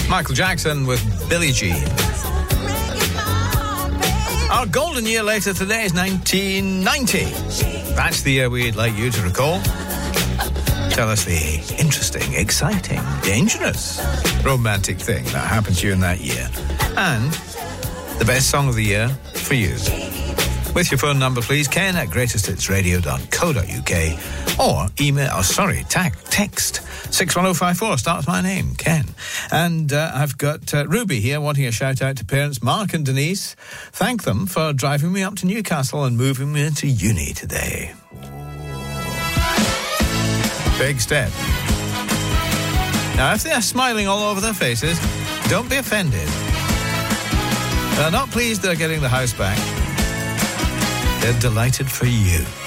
Michael Jackson with Billie Jean. Our golden year later today is 1990. That's the year we'd like you to recall. Tell us the interesting, exciting, dangerous, romantic thing that happened to you in that year. And the best song of the year for you. With your phone number, please, Ken at greatesthitsradio.co.uk or text 61054. Starts my name, Ken. And I've got Ruby here wanting a shout out to parents Mark and Denise. Thank them for driving me up to Newcastle and moving me into uni today. Big step. Now, if they're smiling all over their faces, don't be offended. They're not pleased they're getting the house back. They're delighted for you.